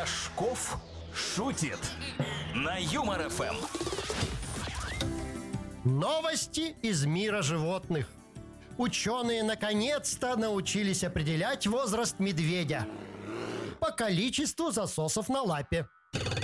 Рожков шутит на Юмор ФМ. Новости из мира животных. Ученые наконец-то научились определять возраст медведя по количеству засосов на лапе.